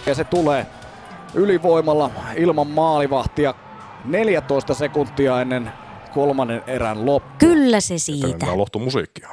Ja se tulee ylivoimalla ilman maalivahtia 14 sekuntia ennen kolmannen erän loppu. Kyllä se siitä. Tämä lohtu musiikkia.